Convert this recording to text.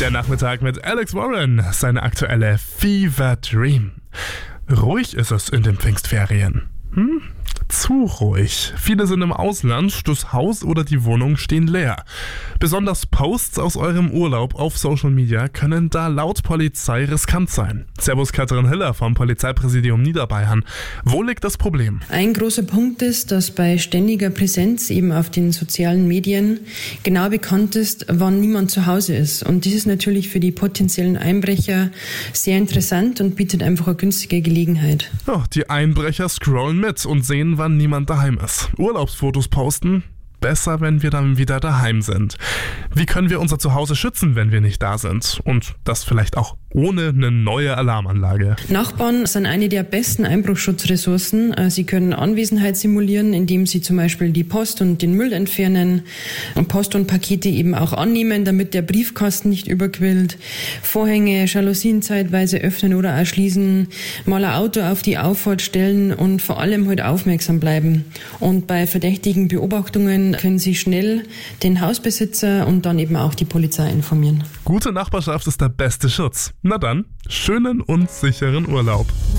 Der Nachmittag mit Alex Warren, seine aktuelle Fever Dream. Ruhig ist es in den Pfingstferien. Zu ruhig. Viele sind im Ausland, das Haus oder die Wohnung stehen leer. Besonders Posts aus eurem Urlaub auf Social Media können da laut Polizei riskant sein. Servus Katrin Hiller vom Polizeipräsidium Niederbayern. Wo liegt das Problem? Ein großer Punkt ist, dass bei ständiger Präsenz eben auf den sozialen Medien genau bekannt ist, wann niemand zu Hause ist. Und das ist natürlich für die potenziellen Einbrecher sehr interessant und bietet einfach eine günstige Gelegenheit. Ja, die Einbrecher scrollen mit und sehen, wann niemand daheim ist. Urlaubsfotos posten? Besser, wenn wir dann wieder daheim sind. Wie können wir unser Zuhause schützen, wenn wir nicht da sind? Und das vielleicht auch ohne eine neue Alarmanlage. Nachbarn sind eine der besten Einbruchsschutzressourcen. Sie können Anwesenheit simulieren, indem sie zum Beispiel die Post und den Müll entfernen und Post und Pakete eben auch annehmen, damit der Briefkasten nicht überquillt. Vorhänge, Jalousien zeitweise öffnen oder auch schließen, mal ein Auto auf die Auffahrt stellen und vor allem halt aufmerksam bleiben. Und bei verdächtigen Beobachtungen können Sie schnell den Hausbesitzer und dann eben auch die Polizei informieren. Gute Nachbarschaft ist der beste Schutz. Na dann, schönen und sicheren Urlaub.